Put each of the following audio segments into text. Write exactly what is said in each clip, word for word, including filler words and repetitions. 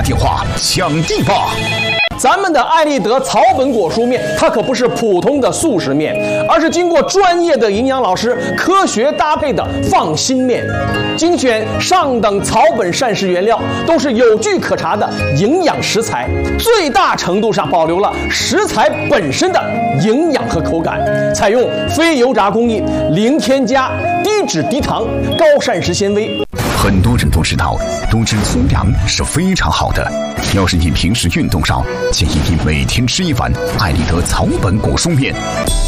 电话抢地吧！ 咱们的爱立德草本果蔬面，它可不是普通的速食面，而是经过专业的营养老师科学搭配的放心面，精选上等草本膳食原料，都是有据可查的营养食材，最大程度上保留了食材本身的营养和口感，采用非油炸工艺，零添加、低脂低糖、高膳食纤维。 很多人都知道，多吃粗粮是非常好的。要是你平时运动少，建议你每天吃一碗爱立德草本果蔬面。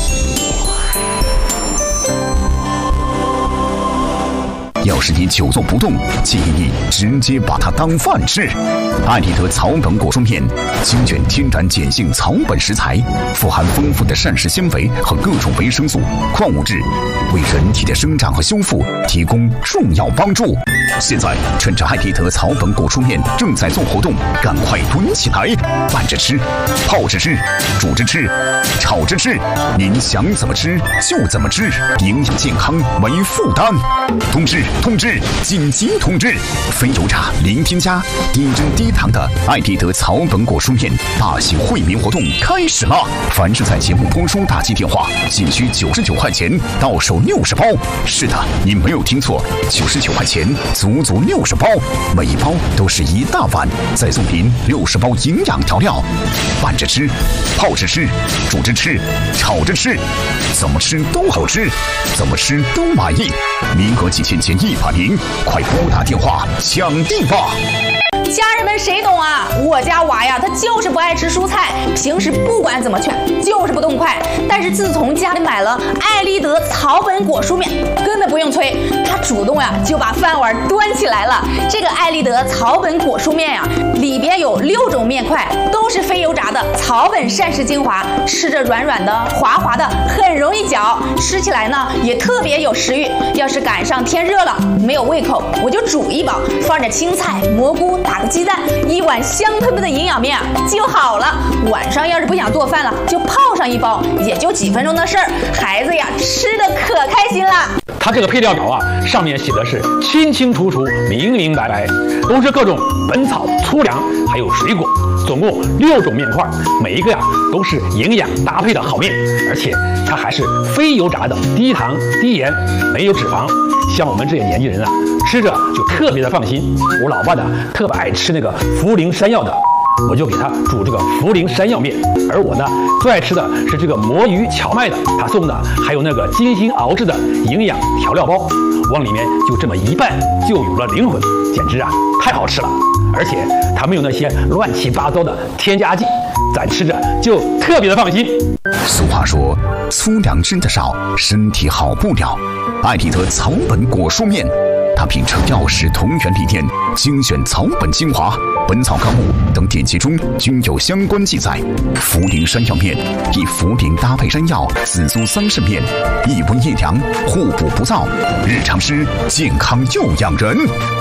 要是你久坐不动，建议你直接把它当饭吃。爱立德草本果蔬面精选天然碱性草本食材，富含丰富的膳食纤维和各种维生素、矿物质，为人体的生长和修复提供重要帮助。现在趁着爱立德草本果蔬面正在做活动，赶快囤起来，拌着吃、泡着吃、煮着吃、炒着吃，您想怎么吃就怎么吃，营养健康没负担。通知通知紧急通知！非油炸、零添加、低脂低糖的爱立德草本果蔬面大型惠民活动开始了！凡是在节目播出打击电话，仅需九十九块钱，到手六十包。是的，你没有听错，九十九块钱，足足六十包，每一包都是一大碗，再送您六十包营养调料，拌着吃、泡着吃、煮着吃、炒着吃，怎么吃都好吃，怎么吃都满意。名额几千减一百名，快拨打电话抢地吧！ 家人们谁懂啊？我家娃呀，他就是不爱吃蔬菜，平时不管怎么劝，就是不动筷。但是自从家里买了爱立德草本果蔬面，根本不用催，他主动呀就把饭碗端起来了。这个爱立德草本果蔬面呀，里边有六种面块，都是非油炸的草本膳食精华，吃着软软的、滑滑的，很容易嚼，吃起来呢也特别有食欲。要是赶上天热了，没有胃口，我就煮一包，放点青菜、蘑菇，打个鸡蛋，一碗香喷喷的营养面就好了。晚上要是不想做饭了，就泡上一包，也就几分钟的事儿，孩子呀吃的可开心了。 它这个配料表啊，上面写的是清清楚楚、明明白白，都是各种本草、粗粮，还有水果，总共六种面块，每一个呀都是营养搭配的好面，而且它还是非油炸的，低糖、低盐，没有脂肪。像我们这些年纪人啊，吃着就特别的放心。我老爸呢，特别爱吃那个茯苓山药的，我就给他煮这个茯苓山药面。而我呢，最爱吃的是这个魔芋荞麦的，他送的还有那个精心熬制的营养调料包，往里面就这么一拌，就有了灵魂，简直啊太好吃了！而且它没有那些乱七八糟的添加剂，咱吃着就特别的放心。 俗话说，粗粮吃得少，身体好不了。爱立德草本果蔬面，它秉承药食同源理念，精选草本精华、本草纲目等典籍中均有相关记载。茯苓山药面以茯苓搭配山药、紫苏桑葚面，一温一凉，互补不燥，日常吃健康又养人。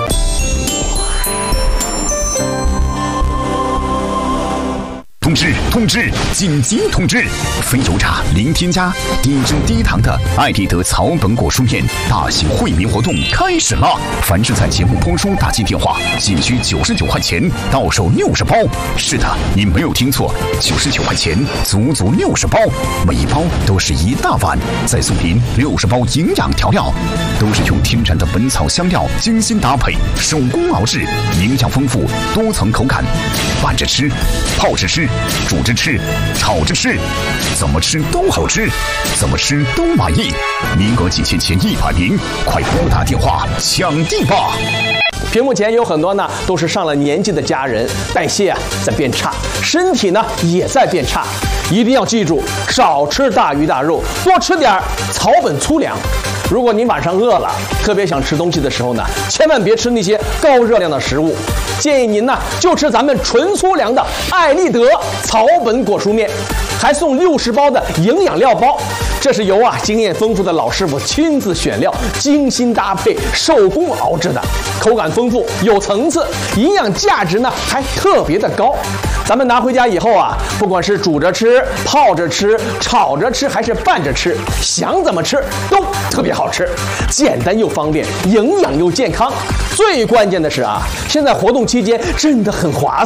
通知通知紧急通知！非油炸、零添加、低脂低糖的爱立德草本果蔬面大型惠民活动开始了！凡是在节目播出打击电话，仅需九十九块钱，到手六十包。是的，你没有听错，九十九块钱，足足六十包，每一包都是一大碗，再送您六十包营养调料，都是用天然的本草香料精心搭配，手工熬制，营养丰富，多层口感，拌着吃、泡着吃、煮着吃、炒着吃，怎么吃都好吃，怎么吃都满意。名额几千前一百名，快拨打电话抢地吧！ 屏幕前有很多呢，都是上了年纪的家人，代谢啊在变差，身体呢也在变差。一定要记住，少吃大鱼大肉，多吃点草本粗粮。如果您晚上饿了，特别想吃东西的时候呢，千万别吃那些高热量的食物。建议您呢就吃咱们纯粗粮的爱立德草本果蔬面，还送六十包的营养料包。这是由啊经验丰富的老师傅亲自选料、精心搭配、手工熬制的，口感丰富、有层次，营养价值呢还特别的高。咱们拿回家以后啊，不管是煮着吃、泡着吃、炒着吃，还是拌着吃，想怎么吃都特别好吃，简单又方便，营养又健康。最关键的是啊，现在活动期间真的很划算。